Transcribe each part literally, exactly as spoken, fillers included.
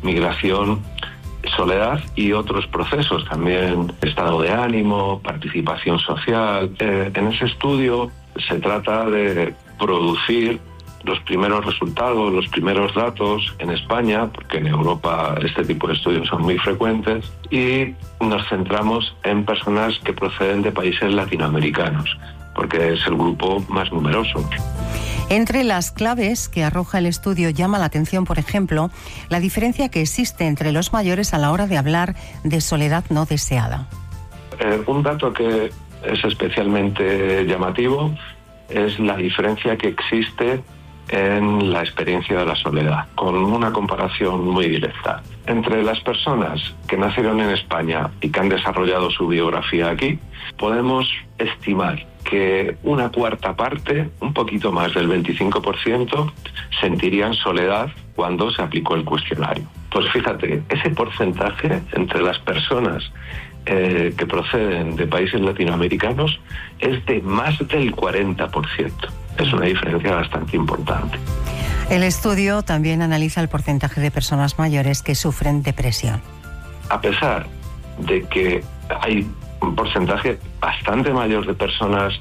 migración, soledad y otros procesos, también estado de ánimo, participación social. Eh, en ese estudio se trata de producir los primeros resultados, los primeros datos en España, porque en Europa este tipo de estudios son muy frecuentes, y nos centramos en personas que proceden de países latinoamericanos, porque es el grupo más numeroso. Entre las claves que arroja el estudio llama la atención, por ejemplo, la diferencia que existe entre los mayores a la hora de hablar de soledad no deseada. Eh, un dato que es especialmente llamativo es la diferencia que existe en la experiencia de la soledad, con una comparación muy directa. Entre las personas que nacieron en España y que han desarrollado su biografía aquí, podemos estimar que una cuarta parte, un poquito más del veinticinco por ciento, sentirían soledad cuando se aplicó el cuestionario. Pues fíjate, ese porcentaje entre las personas eh, que proceden de países latinoamericanos es de más del cuarenta por ciento. Es una diferencia bastante importante. El estudio también analiza el porcentaje de personas mayores que sufren depresión. A pesar de que hay un porcentaje bastante mayor de personas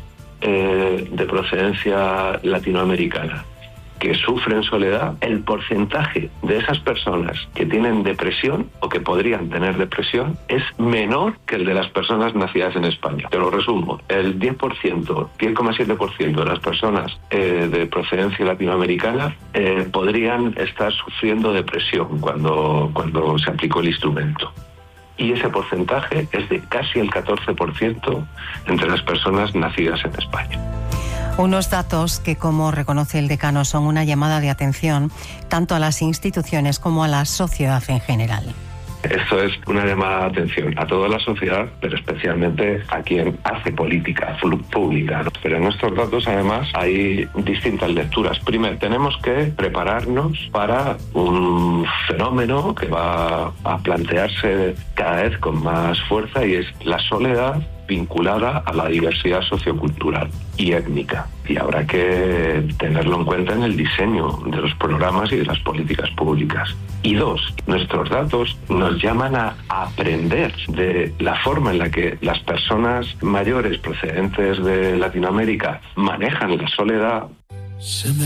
eh, de procedencia latinoamericana que sufren soledad, el porcentaje de esas personas que tienen depresión o que podrían tener depresión es menor que el de las personas nacidas en España. Te lo resumo, el diez por ciento, diez coma siete por ciento de las personas eh, de procedencia latinoamericana eh, podrían estar sufriendo depresión cuando, cuando se aplicó el instrumento. Y ese porcentaje es de casi el catorce por ciento entre las personas nacidas en España. Unos datos que, como reconoce el decano, son una llamada de atención tanto a las instituciones como a la sociedad en general. Esto es una llamada de atención a toda la sociedad, pero especialmente a quien hace política pública. Pero en estos datos, además, hay distintas lecturas. Primero, tenemos que prepararnos para un fenómeno que va a plantearse cada vez con más fuerza, y es la soledad vinculada a la diversidad sociocultural y étnica. Y habrá que tenerlo en cuenta en el diseño de los programas y de las políticas públicas. Y dos, nuestros datos nos llaman a aprender de la forma en la que las personas mayores procedentes de Latinoamérica manejan la soledad.